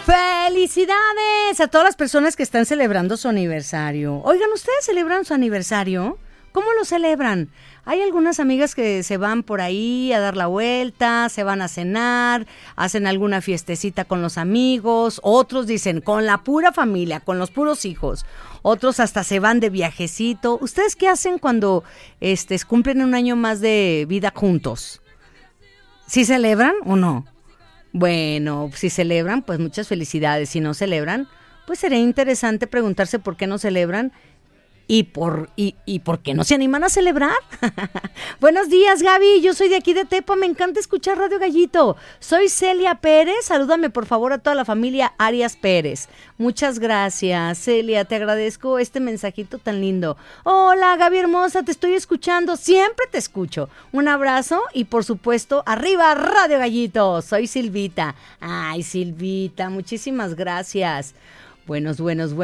¡Felicidades a todas las personas que están celebrando su aniversario! Oigan, ¿ustedes celebran su aniversario? ¿Cómo lo celebran? Hay algunas amigas que se van por ahí a dar la vuelta, se van a cenar, hacen alguna fiestecita con los amigos, otros dicen con la pura familia, con los puros hijos, otros hasta se van de viajecito. ¿Ustedes qué hacen cuando cumplen un año más de vida juntos? ¿Sí celebran o no? Bueno, si celebran, pues muchas felicidades. Si no celebran, pues sería interesante preguntarse por qué no celebran y por qué no se animan a celebrar. Buenos días, Gaby, yo soy de aquí de Tepa, me encanta escuchar Radio Gallito. Soy Celia Pérez, salúdame por favor a toda la familia Arias Pérez. Muchas gracias, Celia, te agradezco este mensajito tan lindo. Hola, Gaby hermosa, te estoy escuchando, siempre te escucho. Un abrazo y por supuesto, arriba Radio Gallito. Soy Silvita. Ay, Silvita, muchísimas gracias. Buenos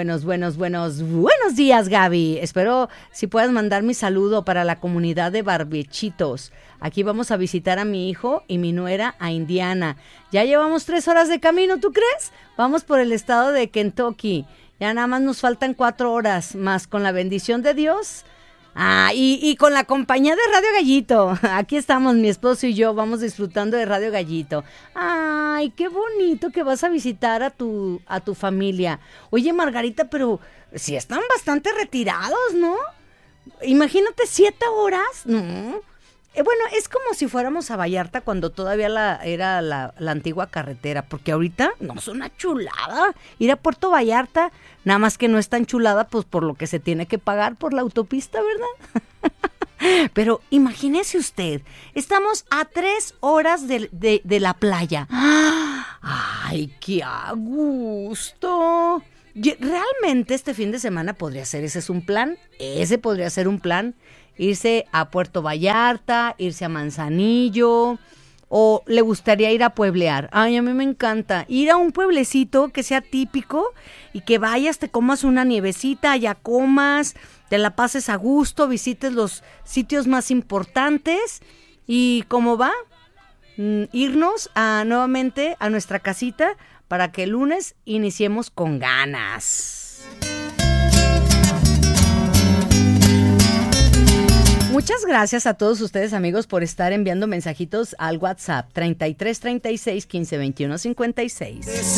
días, Gaby. Espero si puedas mandar mi saludo para la comunidad de Barbechitos. Aquí vamos a visitar a mi hijo y mi nuera a Indiana. Ya llevamos 3 horas de camino, ¿tú crees? Vamos por el estado de Kentucky. Ya nada más nos faltan 4 horas más con la bendición de Dios. Y con la compañía de Radio Gallito. Aquí estamos, mi esposo y yo, vamos disfrutando de Radio Gallito. Ay, qué bonito que vas a visitar a tu familia. Oye, Margarita, pero sí están bastante retirados, ¿no? Imagínate 7 horas, ¿no? Bueno, es como si fuéramos a Vallarta cuando todavía era la antigua carretera, porque ahorita no es una chulada ir a Puerto Vallarta, nada más que no es tan chulada pues por lo que se tiene que pagar por la autopista, ¿verdad? Pero imagínese usted, estamos a 3 horas de la playa. ¡Ay, qué a gusto! Realmente este fin de semana podría ser, ese podría ser un plan. Irse a Puerto Vallarta, irse a Manzanillo, o le gustaría ir a pueblear. Ay, a mí me encanta ir a un pueblecito que sea típico y que vayas, te comas una nievecita, allá comas, te la pases a gusto, visites los sitios más importantes y ¿cómo va? Irnos nuevamente a nuestra casita para que el lunes iniciemos con ganas. Muchas gracias a todos ustedes, amigos, por estar enviando mensajitos al WhatsApp 33 36 15 21 56.